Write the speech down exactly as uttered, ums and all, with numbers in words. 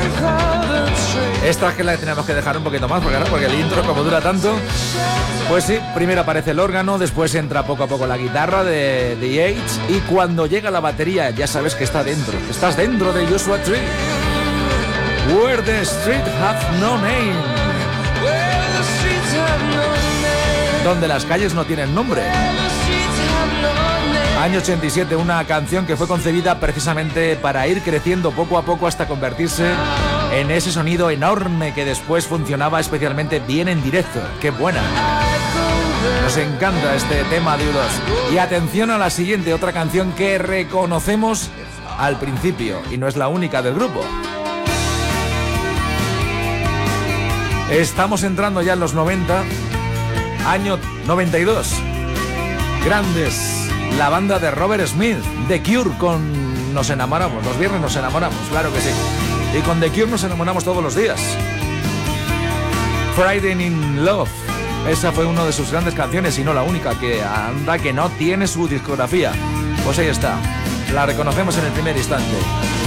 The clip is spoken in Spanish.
Esta es que la tenemos que dejar un poquito más porque, porque el intro como dura tanto. Pues sí, primero aparece el órgano, después entra poco a poco la guitarra de The H y cuando llega la batería ya sabes que está dentro. Estás dentro de Joshua Tree. Where the street have no name. Donde las calles no tienen nombre. Año ochenta y siete, una canción que fue concebida precisamente para ir creciendo poco a poco hasta convertirse en ese sonido enorme que después funcionaba especialmente bien en directo. ¡Qué buena! Nos encanta este tema de U dos. Y atención a la siguiente, otra canción que reconocemos al principio, y no es la única del grupo. Estamos entrando ya en los noventa, año noventa y dos. Grandes. La banda de Robert Smith, The Cure, con Nos enamoramos. Los viernes nos enamoramos, claro que sí. Y con The Cure nos enamoramos todos los días. Friday in Love. Esa fue una de sus grandes canciones y no la única, que anda que no tiene su discografía. Pues ahí está. La reconocemos en el primer instante.